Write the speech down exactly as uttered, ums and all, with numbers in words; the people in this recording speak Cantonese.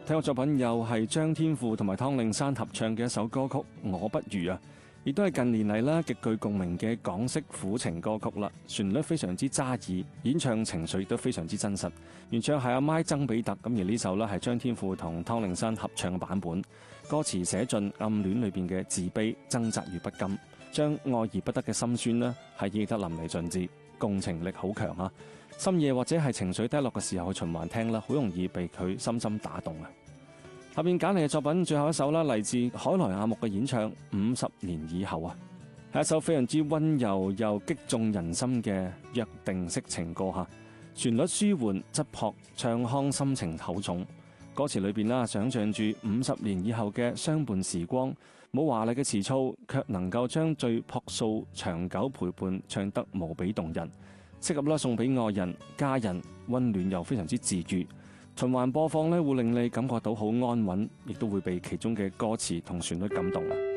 聽個作品又係張天賦同埋湯令山合唱嘅一首歌曲《我不如》啊，亦都係近年嚟啦極具共鳴嘅港式苦情歌曲啦。旋律非常之揸耳，演唱情緒亦都非常之真實。原唱係阿麥曾比特，咁而呢首呢係張天賦同湯令山合唱嘅版本。歌詞寫盡暗戀裏邊嘅自卑、掙扎與不甘，將愛而不得嘅心酸呢係演得淋漓盡致，共情力好強啊！深夜或者係情緒低落嘅時候去循環聽啦，好容易被佢深深打動啊！下面揀嚟嘅作品最後一首啦，嚟自海萊雅木嘅演唱《五十年以後》啊，係一首非常之溫柔又擊中人心嘅約定式情歌吓，旋律舒緩質樸，唱腔深情厚重。歌詞裏邊啦，想象住五十年以後嘅相伴時光，冇華麗嘅詞藻，卻能夠將最樸素長久陪伴唱得無比動人。適合啦送俾愛人、家人，溫暖又非常之治癒。循環播放咧，會令你感覺到好安穩，亦都會被其中嘅歌詞同旋律感動啊！